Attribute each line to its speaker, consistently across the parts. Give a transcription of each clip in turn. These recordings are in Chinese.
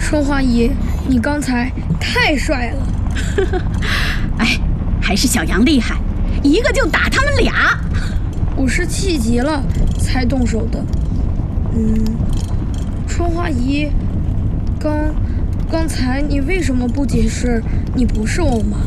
Speaker 1: 春花姨，你刚才太帅了。
Speaker 2: 哎，还是小杨厉害，一个就打他们俩。
Speaker 1: 我是气急了才动手的。春花姨，刚才你为什么不解释你不是我妈？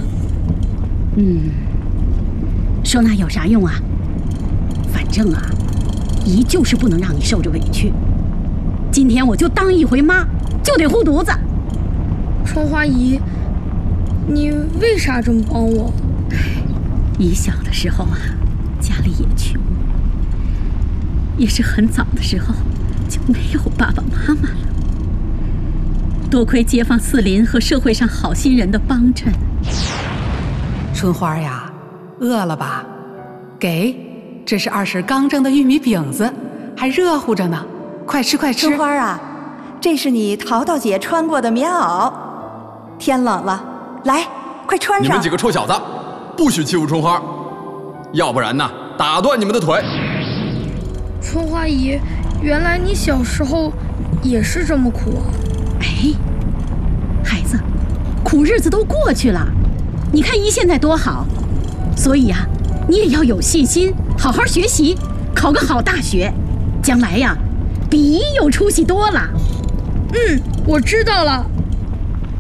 Speaker 2: 说那有啥用啊？反正啊，姨就是不能让你受着委屈。今天我就当一回妈，就得护犊子。
Speaker 1: 春花姨，你为啥这么帮我？
Speaker 2: 姨小的时候啊，家里也穷，也是很早的时候就没有爸爸妈妈了。多亏街坊四邻和社会上好心人的帮衬。
Speaker 3: 春花呀，饿了吧？给，这是二婶刚蒸的玉米饼子，还热乎着呢，快吃快吃。
Speaker 4: 春花啊，这是你淘淘姐穿过的棉袄，天冷了，来，快穿上。
Speaker 5: 你们几个臭小子，不许欺负春花，要不然呢，打断你们的腿。
Speaker 1: 春花姨，原来你小时候也是这么苦啊！
Speaker 2: 哎，孩子，苦日子都过去了，你看姨现在多好，所以啊，你也要有信心，好好学习，考个好大学，将来呀，比姨有出息多了。
Speaker 1: 我知道了。